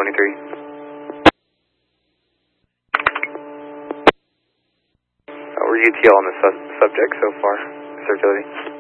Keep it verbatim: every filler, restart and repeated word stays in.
twenty-three. Uh, we're U T L on the su subject so far, circulating.